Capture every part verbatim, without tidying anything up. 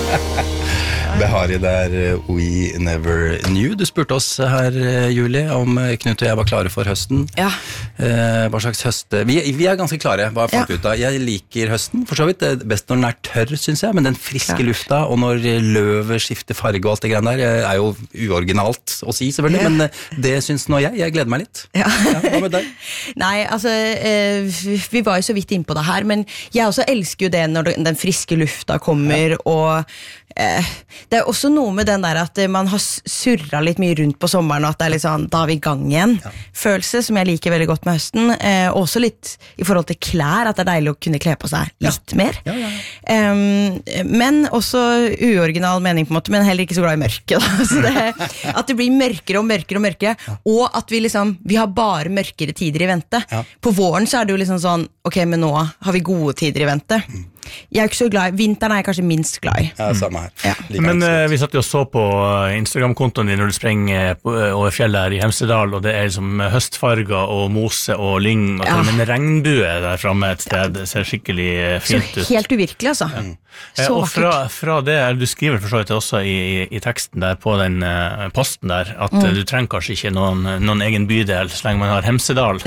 Behari der, We Never Knew. Du spurte oss her, Julie, om Knut og jeg var klare for høsten. Ja. Eh, hva slags høst... Vi, vi er ganske klare, hva fant Ja. ut av. Jeg liker høsten, for så vidt. Det er best når den er tørr, synes jeg, men den friske Ja. lufta, og når løvet skifter farge og alt det greiene der, er jo uoriginalt å si, selvfølgelig, Ja. men det synes nå jeg. Jeg gleder meg litt. Ja. Ja, hva med deg? Nei, altså, eh, vi var jo så vidt inne på det her, men jeg også elsker jo det når den friske lufta kommer, og eh, det er også noe med den der at man har surret litt mye rundt på sommeren, og at det er litt sånn, da er vi i gang igjen, ja. følelse som jeg liker veldig godt med høsten, eh, også litt i forhold til klær, at det er deilig å kunne kle på seg litt ja. mer, ja, ja, ja. Um, men også uoriginal mening på en måte, men heller ikke så glad i mørke da. Så det, at det blir mørkere og mørkere og mørkere, ja. og at vi liksom, vi har bare mørkere tider i vente. Ja. På våren så er det jo liksom sånn, ok, men nå har vi gode tider i vente. Mm. Jeg er ikke så glad i, vinteren er jeg kanskje minst glad i. Ja, samme her. Ja. Men uh, vi satt jo og så på Instagram-kontoen din når du sprenger på, uh, over fjellet her i Hemsedal, og det er liksom høstfarger og mose og lyng, og ja. en regnbue der fremme et sted, det ser skikkelig fint ut. Så helt uvirkelig, altså. Mm. Så og fra, fra det, du skriver for så vidt også i, i, i teksten der på den uh, posten der, at mm. du trenger kanskje ikke noen, noen egen bydel så lenge man har Hemsedal.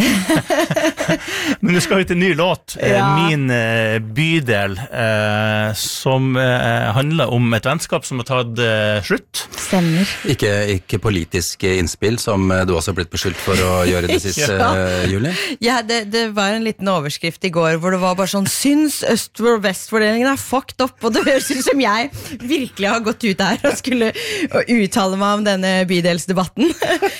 Men du skal jo til en ny låt, ja. Min uh, bydel, uh, som uh, handler om et vennskap som har tatt uh, slutt. Stemmer. Ikke, ikke politisk innspill, som uh, du også har blitt beskyldt for å gjøre det siste, ja. uh, Julie? Ja, det, det var en liten overskrift i går, hvor det var bare sånn, syns øst- og vestfordelingen er fucked up, og det høres ut som jeg virkelig har gått ut her og skulle uttale meg om denne bydelsdebatten.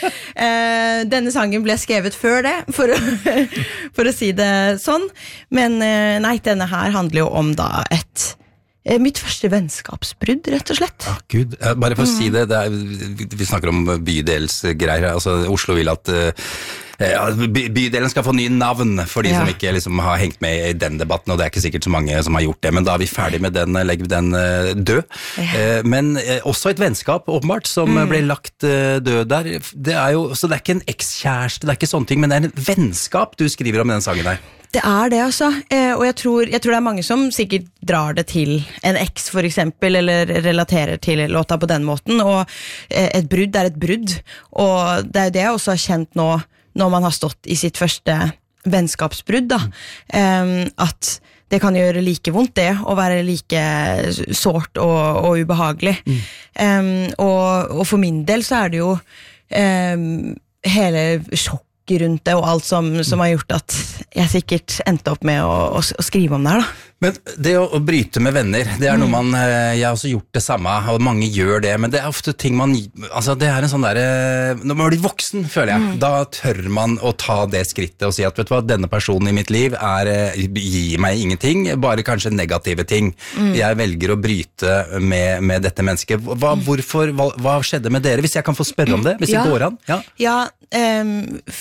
uh, denne sangen ble skrevet før det, for å, for å si det sånn, men uh, nei, denne her handler jo om da et uh, mitt første vennskapsbrudd, rett og slett. Ja, Gud, bare for å si det, det er, vi snakker om bydelsgreier, altså Oslo vil at uh, ja, bydelen skal få ny navn for de ja. som ikke liksom, har hengt med i den debatten, og det er ikke sikkert så mange som har gjort det, men da er vi ferdig med den, legger vi den uh, død. Ja. Uh, men uh, også et vennskap, åpenbart, som mm. ble lagt uh, død der. Det er jo, så det er ikke en ekskjæreste, det er ikke sånne ting, men det er en vennskap du skriver om i den sangen der. Det er det, altså. Eh, og jeg tror, jeg tror det er mange som sikkert drar det til en eks, for eksempel, eller relaterer til låta på den måten, og eh, et brudd er et brudd, og det er jo det jeg også har kjent nå, når man har stått i sitt første vennskapsbrudd, da. Eh, at det kan gjøre like vondt det, å være like sårt og, og ubehagelig. Mm. Eh, og, og for min del så er det jo eh, hele sjokk rundt det, og alt som, som har gjort at jeg sikkert endte opp med å, å, å skrive om det her, da. Men det å, å bryte med venner, det er noe man, jeg har også gjort det samme, og mange gjør det, men det er ofte ting man, altså det er en sånn der, når man blir voksen, føler jeg, mm. da tør man å ta det skrittet og si at, vet du hva, denne personen i mitt liv er, gir meg ingenting, bare kanskje negative ting. Mm. Jeg velger å bryte med, med dette mennesket. Hva, hvorfor, hva, hva skjedde med dere? Hvis jeg kan få spørre om det, hvis ja. det går an? Ja, ja um,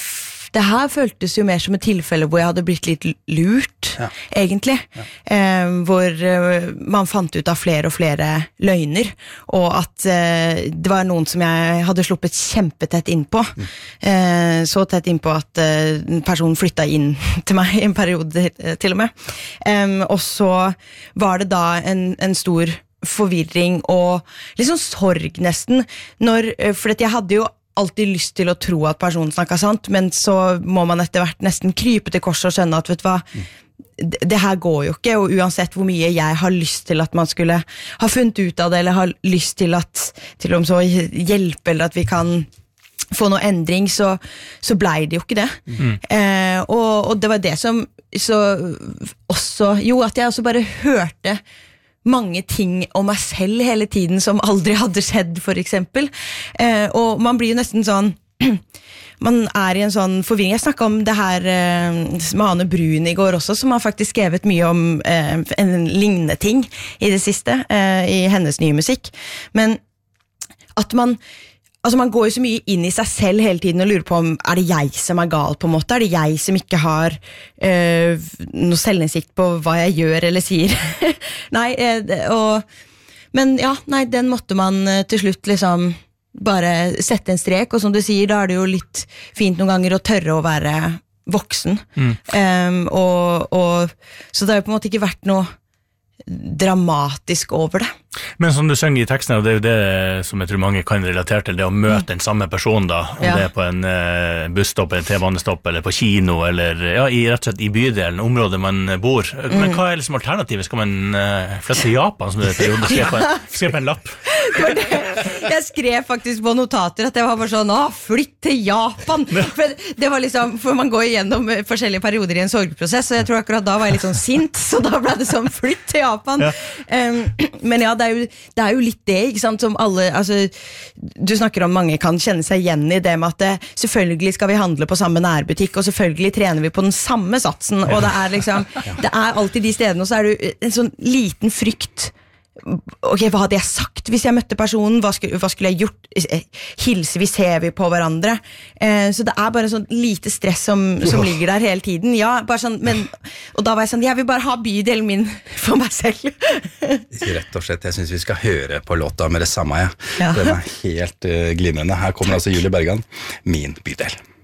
det her føltes jo mer som et tilfelle hvor jeg hadde blitt litt lurt, ja. egentlig. Ja. Eh, hvor eh, man fant ut av flere og flere løgner, og at eh, det var noen som jeg hadde sluppet kjempetett inn på. Mm. Eh, så tett inn på at eh, personen flyttet inn til meg i en periode til og med. Eh, og så var det da en, en stor forvirring og litt sånn sorg nesten, når, for jeg hadde jo alltid lyst til å tro at personen snakket sant, men så må man etter hvert nesten krype til korset og skjønne at, vet du hva, mm. det, det her går jo ikke, og uansett hvor mye jeg har lyst til at man skulle ha funnet ut av det, eller har lyst til at, til om så hjelpe, eller at vi kan få noe endring, så, så ble det jo ikke det. Mm. Eh, og, og det var det som så også, jo, at jeg også bare hørte mange ting om meg selv hele tiden som aldri hadde skjedd, for eksempel. Eh, og man blir jo nesten sånn, man er i en sånn forvirring. Jeg snakket om det her eh, med Ane Brun i går også, som har faktisk skrevet mye om eh, en lignende ting i det siste, eh, i hennes nye musikk. Men at man Altså man går jo så mye inn i seg selv hele tiden og lurer på om er det jeg som er gal på en måte, er det jeg som ikke har øh, noe selvinnsikt på hva jeg gjør eller sier. Nei, og, men ja, nei, den måtte man til slutt liksom bare sette en strek, og som du sier, da er det jo litt fint noen ganger å tørre å være voksen. Mm. Um, og, og, så det har jo på en måte ikke vært noe dramatisk over det. Men som du synger i teksten, og det er jo det som jeg tror mange kan relatere til, det å møte den samme personen da, om ja. det er på en uh, busstopp, en T-banestopp, eller på kino, eller ja, i, rett og slett i bydelen, området man bor. Mm. Men hva er liksom alternativet? Skal man uh, flytte til Japan, som du vet, og skrev på, skrev på en lapp? Det var det. Jeg skrev faktisk på notater at det var bare sånn, å, flytt til Japan! For det var liksom, for man går igjennom forskjellige perioder i en sorgprosess, så jeg tror akkurat da var jeg litt sånn sint, så da ble det sånn, flytt til Japan! Ja. Um, men ja, det er, jo, det er jo litt det, ikke sant, som alle, altså, du snakker om mange kan kjenne seg igjen i det med at det, selvfølgelig skal vi handle på samme nærbutikk, og selvfølgelig trener vi på den samme satsen, og det er liksom, det er alltid de stedene, og så er det en sånn liten frykt. Ok, hva hadde jeg sagt hvis jeg møtte personen? Hva skulle, hva skulle jeg gjort? Hilser vi, ser vi på hverandre? Eh, så det er bare sånn lite stress som, som ligger der hele tiden. Ja, bare sånn, men, og da var jeg sånn, jeg vil bare ha bydelen min for meg selv. Rett og slett, jeg synes vi skal høre på låta med det samme, ja. Ja. Den er helt uh, glimrende. Her kommer altså Julie Bergan, Min bydel.